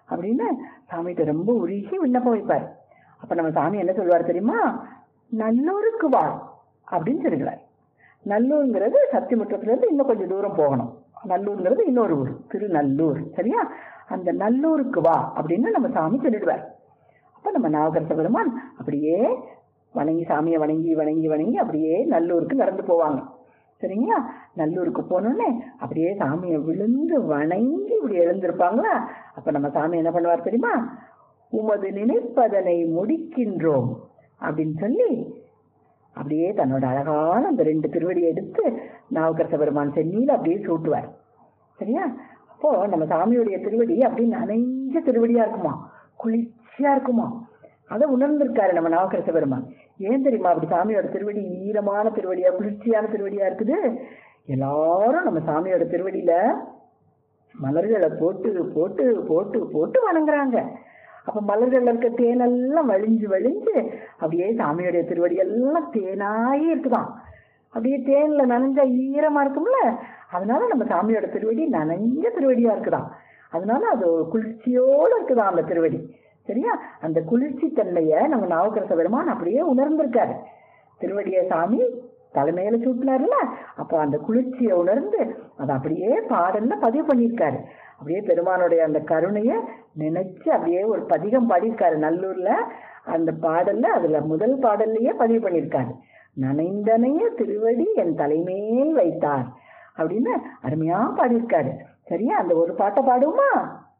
அப்படின்னு சாமிகிட்ட ரொம்ப உருகி விண்ணப்பம் வைப்பார். அப்ப நம்ம சாமி என்ன சொல்லுவார் தெரியுமா? நல்லூருக்கு வா அப்படின்னு சொல்லுகிறார். நல்லூருங்கிறது சத்தியமுற்றத்துல இருந்து இன்னும் கொஞ்சம் தூரம் போகணும். நல்லூருங்கிறது இன்னொரு ஊர், திருநல்லூர். சரியா? அந்த நல்லூருக்கு வா அப்படின்னு நம்ம சாமி சொல்லிடுவார். அப்ப நம்ம நாவுக்கரச பெருமான் அப்படியே வணங்கி, சாமியை வணங்கி வணங்கி வணங்கி அப்படியே நல்லூருக்கு நடந்து போவாங்க. சரிங்களா? நல்லூருக்கு போனோடனே அப்படியே சாமியை விழுந்து வணங்கி இப்படி எழுந்திருப்பாங்களா. அப்ப நம்ம சாமி என்ன பண்ணுவார் தெரியுமா? உமது நினைப்பதனை முடிக்கின்றோம் அப்படின்னு சொல்லி அப்படியே தன்னோட அழகான அந்த 2 திருவடியை எடுத்து நாவுக்கரச பெருமான் சென்னியில அப்படியே சூட்டுவார். சரியா? அப்போ நம்ம சாமியுடைய திருவடி அப்படி நனைஞ்ச திருவடியா இருக்குமா, குளிர்ச்சியா இருக்குமா. அதை உணர்ந்திருக்காரு நம்ம நாவுக்கரச பெருமான். ஏன் தெரியுமா அப்படி சாமியோட திருவடி ஈரமான திருவடியா, குளிர்ச்சியான திருவடியா இருக்குது? எல்லாரும் நம்ம சாமியோட திருவடியில மலர்களை போட்டு போட்டு போட்டு போட்டு வணங்குறாங்க. அப்ப மலர்கள் இருக்க தேனெல்லாம் வழிஞ்சு வழிஞ்சு அப்படியே சாமியுடைய திருவடி எல்லாம் தேனாயே இருக்குதான். அப்படியே தேன்ல நனைஞ்சா ஈரமா இருக்கும்ல, அதனால நம்ம சாமியோட திருவடி நனைஞ்ச திருவடியா இருக்குதான். அதனால அது குளிர்ச்சியோடு இருக்குதான் அந்த திருவடி. சரியா? அந்த குளிர்ச்சி தன்மைய நம்ம நாவுக்கரச பெருமான் அப்படியே உணர்ந்திருக்காரு. திருவடிய சாமி தலைமையில சூட்டினார்ல, அப்போ அந்த குளிர்ச்சியை உணர்ந்து அதை அப்படியே பாடல்ல பதிவு பண்ணியிருக்காரு. அப்படியே பெருமானுடைய அந்த கருணைய நினைச்சு அப்படியே ஒரு பதிகம் பாடியிருக்காரு நல்லூர்ல. அந்த பாடல்ல அதுல முதல் பாடல்லையே பதிவு பண்ணியிருக்காரு. நனைந்தனைய திருவடி என் தலைமேல் வைத்தார் அப்படின்னு அருமையா பாடியிருக்காரு. சரியா? அந்த ஒரு பாட்டை பாடுவோமா?